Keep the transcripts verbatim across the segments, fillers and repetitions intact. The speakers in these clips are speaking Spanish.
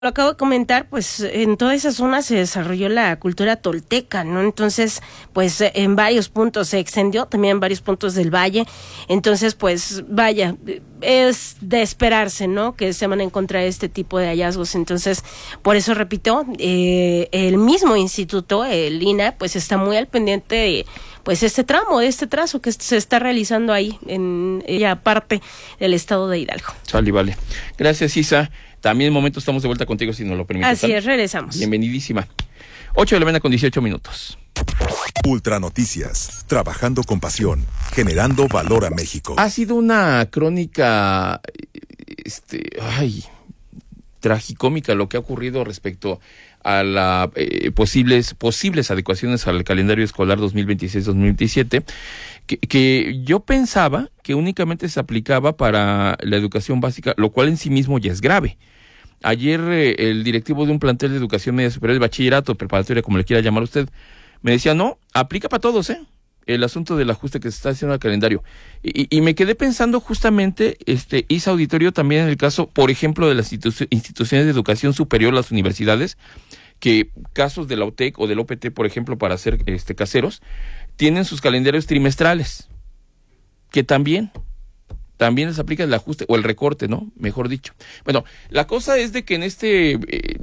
lo acabo de comentar, pues en toda esa zona se desarrolló la cultura tolteca, ¿no? Entonces, pues en varios puntos se extendió, también en varios puntos del valle. Entonces, pues vaya, es de esperarse, ¿no? Que se van a encontrar este tipo de hallazgos. Entonces, por eso repito, eh, el mismo instituto, el I N A, pues está muy al pendiente de pues este tramo, de este trazo que se está realizando ahí en ella parte del estado de Hidalgo. Sale, vale. Gracias, Isa. También en momento estamos de vuelta contigo, si nos lo permites. Así es, regresamos. Bienvenidísima. ocho de la mañana con dieciocho minutos. Ultra Noticias, trabajando con pasión, generando valor a México. Ha sido una crónica, este, ay, tragicómica lo que ha ocurrido respecto a las eh, posibles posibles adecuaciones al calendario escolar dos mil veintiséis dos mil veintisiete, que, que yo pensaba que únicamente se aplicaba para la educación básica, lo cual en sí mismo ya es grave. Ayer eh, el directivo de un plantel de educación media superior, de bachillerato, preparatoria, como le quiera llamar usted, me decía, no, aplica para todos, ¿eh? El asunto del ajuste que se está haciendo al calendario. Y, y me quedé pensando justamente, este, Isa Auditorio, también en el caso, por ejemplo, de las institu- instituciones de educación superior, las universidades, que casos de la U T E C o del O P T, por ejemplo, para ser este, caseros, tienen sus calendarios trimestrales, que también... también les aplica el ajuste o el recorte, ¿no? Mejor dicho. Bueno, la cosa es de que en este eh,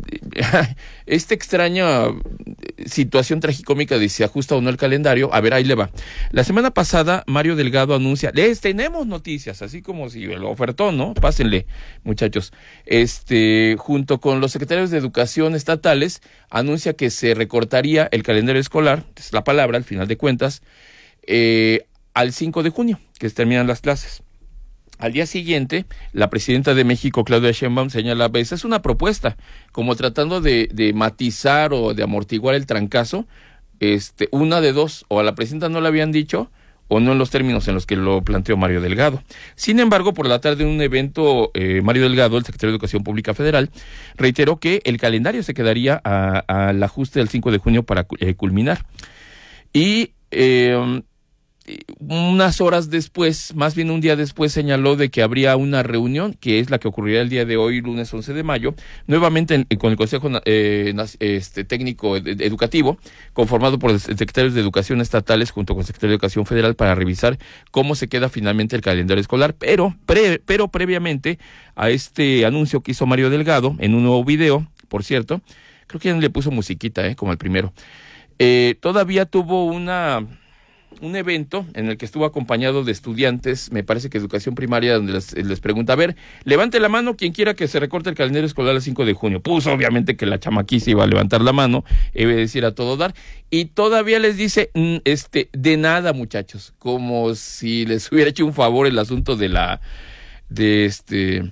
esta extraña situación tragicómica de si ajusta o no el calendario, a ver, ahí le va. La semana pasada, Mario Delgado anuncia, les tenemos noticias, así como si lo ofertó, ¿no? Pásenle, muchachos. Este, junto con los secretarios de Educación estatales, anuncia que se recortaría el calendario escolar, es la palabra, al final de cuentas, eh, al cinco de junio, que terminan las clases. Al día siguiente, la presidenta de México, Claudia Sheinbaum, señala, esa es una propuesta, como tratando de, de matizar o de amortiguar el trancazo, este, una de dos, o a la presidenta no le habían dicho, o no en los términos en los que lo planteó Mario Delgado. Sin embargo, por la tarde en un evento, eh, Mario Delgado, el secretario de Educación Pública Federal, reiteró que el calendario se quedaría al ajuste del cinco de junio para eh, culminar. Y... Eh, unas horas después, más bien un día después, señaló de que habría una reunión, que es la que ocurrirá el día de hoy, lunes once de mayo, nuevamente en, con el Consejo eh, este, Técnico ed- Educativo, conformado por secretarios de Educación estatales junto con el secretario de Educación Federal, para revisar cómo se queda finalmente el calendario escolar, pero, pre, pero previamente a este anuncio que hizo Mario Delgado, en un nuevo video, por cierto, creo que ya le puso musiquita, eh, como el primero, eh, todavía tuvo una... un evento en el que estuvo acompañado de estudiantes, me parece que educación primaria, donde les, les pregunta, a ver, levante la mano quien quiera que se recorte el calendario escolar el cinco de junio. Pues obviamente que la chamaquisa iba a levantar la mano, iba a decir a todo dar, y todavía les dice, este, de nada, muchachos, como si les hubiera hecho un favor el asunto de la, de este...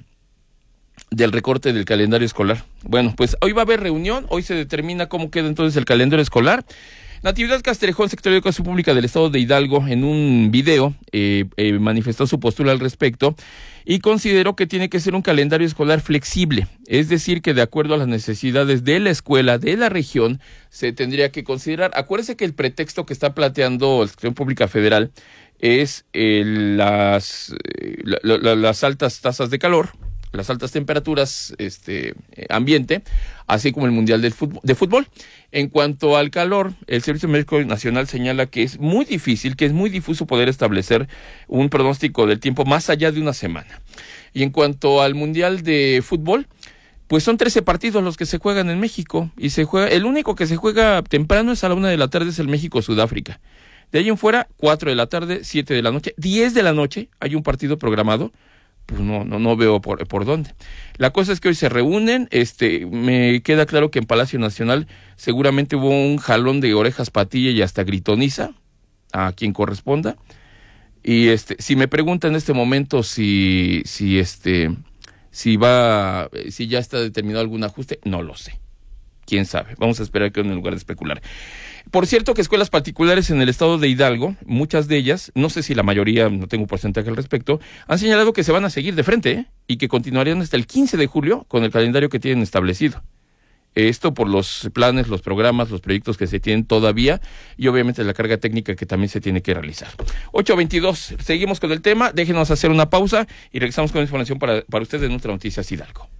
del recorte del calendario escolar. Bueno, pues hoy va a haber reunión, hoy se determina cómo queda entonces el calendario escolar. Natividad Castrejón, secretaria de Educación Pública del Estado de Hidalgo, en un video eh, eh, manifestó su postura al respecto y consideró que tiene que ser un calendario escolar flexible, es decir, que de acuerdo a las necesidades de la escuela, de la región, se tendría que considerar. Acuérdese que el pretexto que está planteando la Secretaría Pública Federal es eh, las, eh, la, la, las altas tasas de calor, las altas temperaturas este ambiente, así como el Mundial del fútbol, de Fútbol. En cuanto al calor, el Servicio Médico Nacional señala que es muy difícil, que es muy difuso poder establecer un pronóstico del tiempo más allá de una semana. Y en cuanto al Mundial de Fútbol, pues son trece partidos los que se juegan en México, y se juega, el único que se juega temprano es a la una de la tarde, es el México-Sudáfrica. De ahí en fuera, cuatro de la tarde, siete de la noche, diez de la noche, hay un partido programado. Pues no, no, no veo por, por dónde. La cosa es que hoy se reúnen, este, me queda claro que en Palacio Nacional seguramente hubo un jalón de orejas, patilla y hasta gritoniza, a quien corresponda. Y este, si me preguntan en este momento si, si este, si va, si ya está determinado algún ajuste, no lo sé. Quién sabe, vamos a esperar que en lugar de especular. Por cierto que escuelas particulares en el estado de Hidalgo, muchas de ellas, no sé si la mayoría, no tengo porcentaje al respecto, han señalado que se van a seguir de frente, ¿eh? Y que continuarían hasta el quince de julio con el calendario que tienen establecido. Esto por los planes, los programas, los proyectos que se tienen todavía y obviamente la carga técnica que también se tiene que realizar. ocho veintidós, seguimos con el tema, déjenos hacer una pausa y regresamos con información para, para ustedes en Ultra Noticias Hidalgo.